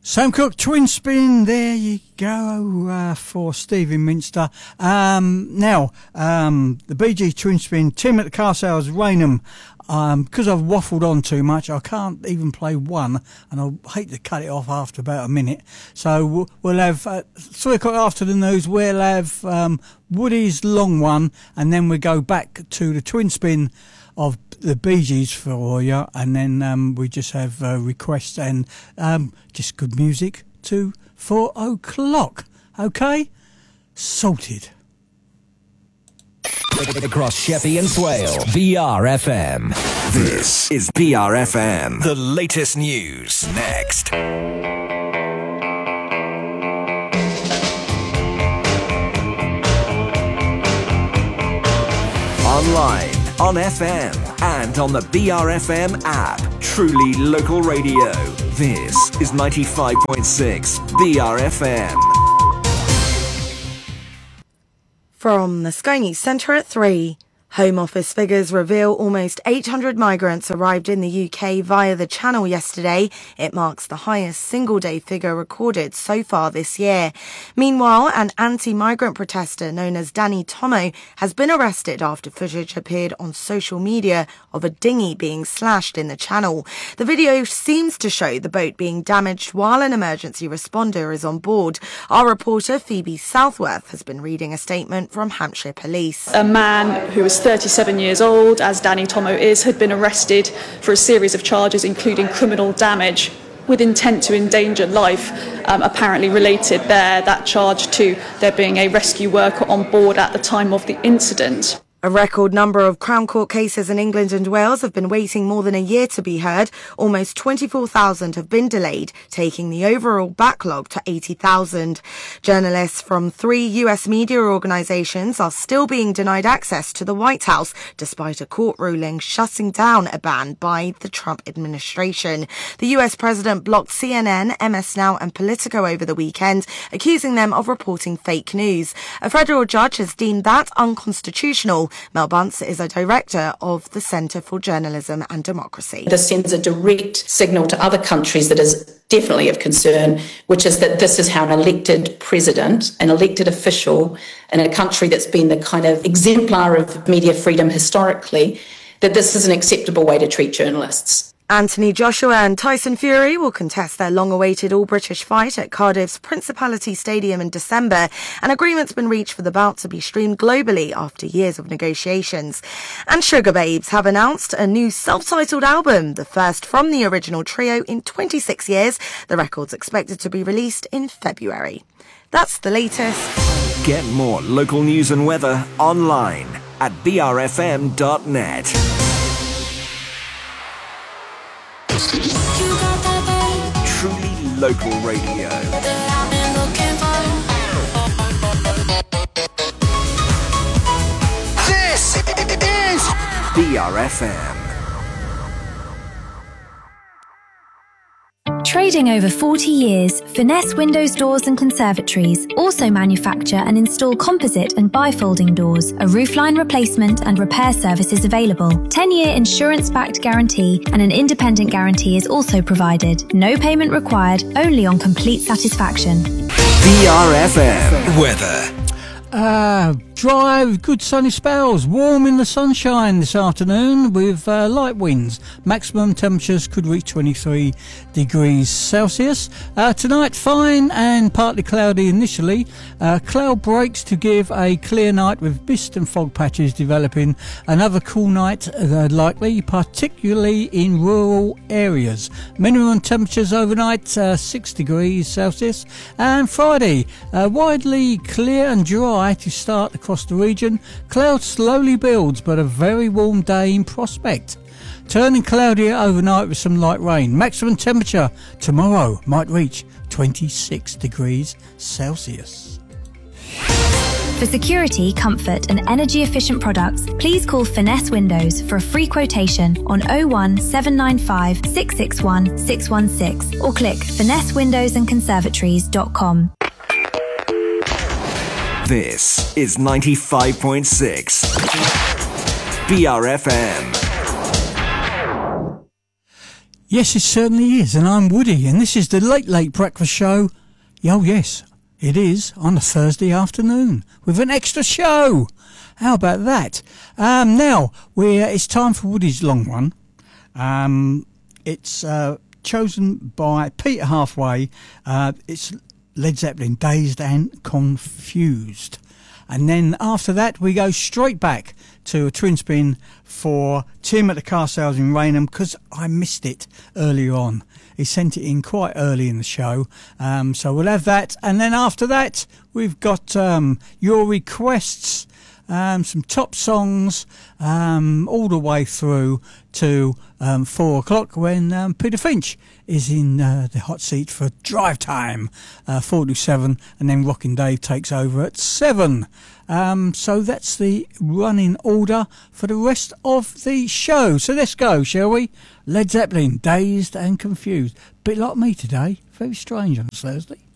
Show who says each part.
Speaker 1: Sam Cooke, Twin Spin, there you go, for Stevie Minster. Now, the Bee Gees Twin Spin, Tim at the Car Sales, Raynham. Because I've waffled on too much, I can't even play one, and I hate to cut it off after about a minute. So we'll have 3 o'clock after the news. We'll have Woody's long one, and then we go back to the Twin Spin of the Bee Gees for you, and then we just have requests and just good music to 4 o'clock. Okay, sorted.
Speaker 2: Across Sheppey and Swale, BRFM. This is BRFM. The latest news next. Online, on FM, and on the BRFM app. Truly local radio. This is 95.6 BRFM.
Speaker 3: From the Sky News Centre at 3. Home Office figures reveal almost 800 migrants arrived in the UK via the Channel yesterday. It marks the highest single-day figure recorded so far this year. Meanwhile, an anti-migrant protester known as Danny Tomo has been arrested after footage appeared on social media of a dinghy being slashed in the Channel. The video seems to show the boat being damaged while an emergency responder is on board. Our reporter Phoebe Southworth has been reading a statement from Hampshire Police.
Speaker 4: A man who was 37 years old, as Danny Tomo is, had been arrested for a series of charges, including criminal damage with intent to endanger life, apparently related that charge to there being a rescue worker on board at the time of the incident.
Speaker 3: A record number of Crown Court cases in England and Wales have been waiting more than a year to be heard. Almost 24,000 have been delayed, taking the overall backlog to 80,000. Journalists from 3 US media organisations are still being denied access to the White House, despite a court ruling shutting down a ban by the Trump administration. The US president blocked CNN, MS Now and Politico over the weekend, accusing them of reporting fake news. A federal judge has deemed that unconstitutional. Mel Bunce is a director of the Centre for Journalism and Democracy.
Speaker 5: This sends a direct signal to other countries that is definitely of concern, which is that this is how an elected president, an elected official in a country that's been the kind of exemplar of media freedom historically, that this is an acceptable way to treat journalists.
Speaker 3: Anthony Joshua and Tyson Fury will contest their long-awaited all-British fight at Cardiff's Principality Stadium in December. An agreement's been reached for the bout to be streamed globally after years of negotiations. And Sugar Babes have announced a new self-titled album, the first from the original trio in 26 years. The record's expected to be released in February. That's the latest.
Speaker 2: Get more local news and weather online at brfm.net. Truly local radio. This is BRFM.
Speaker 6: Trading over 40 years, Finesse Windows Doors and Conservatories also manufacture and install composite and bifolding doors. A roofline replacement and repair service is available. 10-year insurance-backed guarantee and an independent guarantee is also provided. No payment required, only on complete satisfaction.
Speaker 2: BRFM weather.
Speaker 1: Dry, good sunny spells, warm in the sunshine this afternoon with light winds. Maximum temperatures could reach 23 degrees Celsius. Tonight, fine and partly cloudy initially. Cloud breaks to give a clear night with mist and fog patches developing. Another cool night likely, particularly in rural areas. Minimum temperatures overnight 6 degrees Celsius. And Friday, widely clear and dry to start across the region. Cloud slowly builds, but a very warm day in prospect. Turning cloudier overnight with some light rain. Maximum temperature tomorrow might reach 26 degrees Celsius.
Speaker 6: For security, comfort and energy efficient products, please call Finesse Windows for a free quotation on 01 795 661 616 or click finessewindowsandconservatories.com.
Speaker 2: This is 95.6 BRFM.
Speaker 1: Yes, it certainly is, and I'm Woody, and this is the Late Late Breakfast Show. Oh yes, it is, on a Thursday afternoon, with an extra show. How about that? Now, it's time for Woody's Long Run. It's chosen by Peter Halfway. It's Led Zeppelin, Dazed and Confused. And then after that, we go straight back to a twin spin for Tim at the car sales in Raynham, because I missed it earlier on. He sent it in quite early in the show. So we'll have that. And then after that, we've got your requests, some top songs, all the way through to 4 o'clock when Peter Finch is in the hot seat for drive time, 4 to 7, and then Rockin' Dave takes over at 7. So that's the running order for the rest of the show. So let's go, shall we? Led Zeppelin, Dazed and Confused. Bit like me today. Very strange on a Thursday.